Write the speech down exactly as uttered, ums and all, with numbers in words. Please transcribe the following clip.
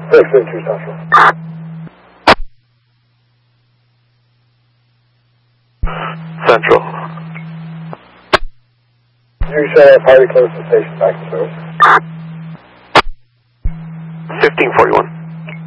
six fifty-two Central. Central. You show party close to station, back to service. fifteen forty-one.